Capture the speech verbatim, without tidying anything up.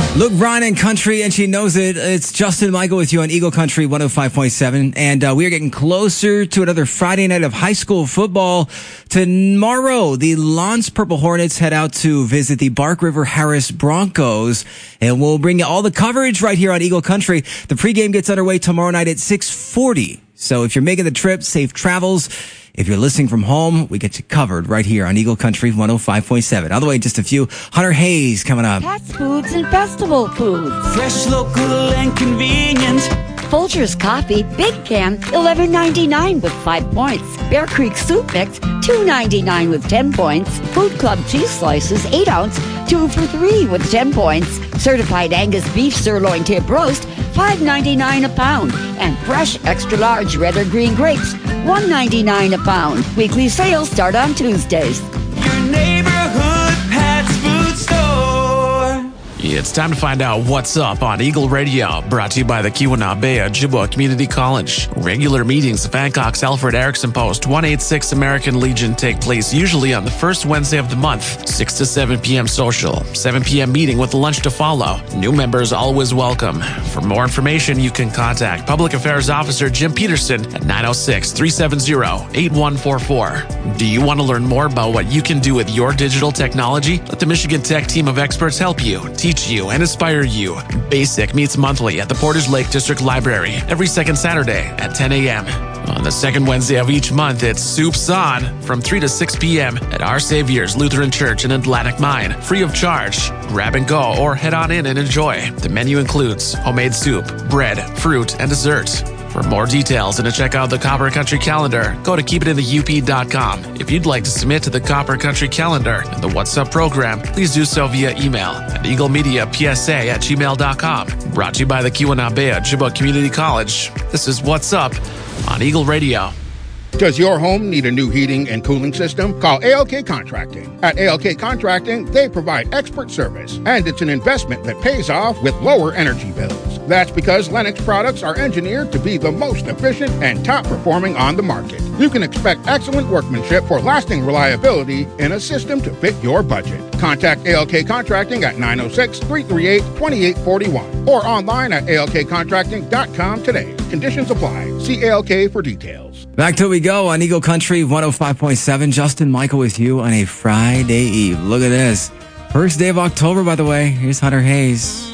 Luke Bryan and Country, and she knows it. It's Justin Michael with you on Eagle Country one oh five point seven. And uh, we are getting closer to another Friday night of high school football. Tomorrow, the Lons Purple Hornets head out to visit the Bark River Harris Broncos. And we'll bring you all the coverage right here on Eagle Country. The pregame gets underway tomorrow night at six forty. So if you're making the trip, safe travels. If you're listening from home, we get you covered right here on Eagle Country one oh five point seven. On the way, just a few. Hunter Hayes coming up. Pets Foods and Festival Foods. Fresh, local, and convenient. Folgers Coffee, big can, eleven ninety-nine with five points. Bear Creek Soup Mix, two ninety-nine with ten points. Food Club Cheese Slices, eight ounce, two for three with ten points. Certified Angus Beef Sirloin Tip Roast, five ninety-nine a pound. And fresh extra large red or green grapes, one ninety-nine a pound. Weekly sales start on Tuesdays. Your neighborhood Pat's Food Store. It's time to find out what's up on Eagle Radio, brought to you by the Keweenaw Ojibwa Community College. Regular meetings of Hancock's Alfred Erickson Post one eighty-six American Legion take place usually on the first Wednesday of the month, six to seven p.m. social, seven p.m. meeting with lunch to follow. New members always welcome. For more information, you can contact Public Affairs Officer Jim Peterson at nine oh six, three seven zero, eight one four four. Do you want to learn more about what you can do with your digital technology? Let the Michigan Tech team of experts help you, teach you, and inspire you. BASIC meets monthly at the Portage Lake District Library every second Saturday at ten a.m. On the second Wednesday of each month, it's Soups On from three to six p.m. at Our Savior's Lutheran Church in Atlantic Mine, free of charge. Grab and go or head on in and enjoy. The menu includes homemade soup, bread, fruit, and dessert. For more details and to check out the Copper Country Calendar, go to keep it in the U P dot com. If you'd like to submit to the Copper Country Calendar and the What's Up program, please do so via email at eaglemediapsa at gmail dot com. Brought to you by the Keweenaw Ojibwa Community College. This is What's Up on Eagle Radio. Does your home need a new heating and cooling system? Call A L K Contracting. At A L K Contracting, they provide expert service, and it's an investment that pays off with lower energy bills. That's because Lennox products are engineered to be the most efficient and top performing on the market. You can expect excellent workmanship for lasting reliability in a system to fit your budget. Contact A L K Contracting at nine oh six, three three eight, two eight four one or online at A L K contracting dot com today. Conditions apply. See A L K for details. Back till we go on Eagle Country one oh five point seven. Justin Michael with you on a Friday Eve. Look at this. First day of October, by the way. Here's Hunter Hayes.